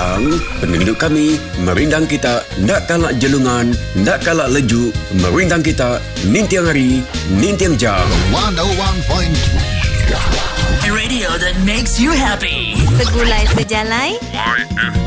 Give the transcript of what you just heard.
Yang penduduk kami merindang kita, nak kalak jelungan, nak kalak leju, merindang kita nintiang hari, nintiang jam. 101.3 Radio that makes you happy. Segulai sejalai